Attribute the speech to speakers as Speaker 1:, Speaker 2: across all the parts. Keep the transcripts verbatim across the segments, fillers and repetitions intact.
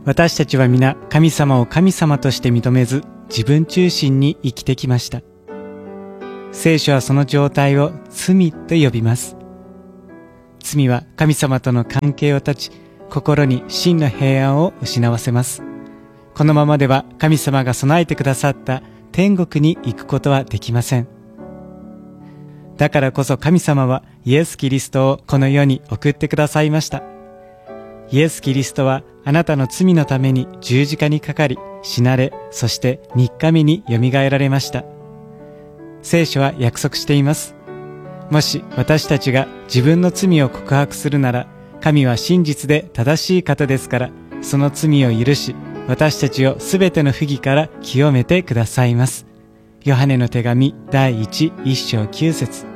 Speaker 1: 私たちは皆神様を神様として認めず、自分中心に生きてきました。聖書はその状態を罪と呼びます。罪は神様との関係を断ち、心に真の平安を失わせます。このままでは神様が備えてくださった天国に行くことはできません。だからこそ神様はイエス・キリストをこの世に送ってくださいました。イエス・キリストはあなたの罪のために十字架にかかり、死なれ、そして三日目によみがえられました。聖書は約束しています。もし私たちが自分の罪を告白するなら、神は真実で正しい方ですから、その罪を許し、私たちをすべての不義から清めてくださいます。ヨハネの手紙だいいち、いっ章きゅう節。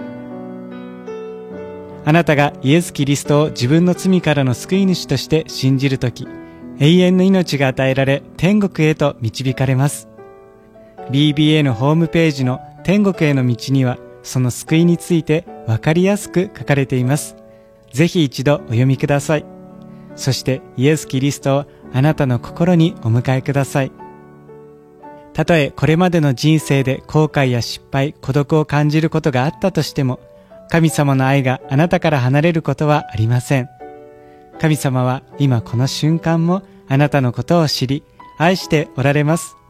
Speaker 1: あなたがイエス・キリストを自分の罪からの救い主として信じるとき、永遠の命が与えられ、天国へと導かれます。ビービーエー のホームページの天国への道には、その救いについてわかりやすく書かれています。ぜひ一度お読みください。そしてイエス・キリストをあなたの心にお迎えください。たとえこれまでの人生で後悔や失敗、孤独を感じることがあったとしても、神様の愛があなたから離れることはありません。神様は今この瞬間もあなたのことを知り、愛しておられます。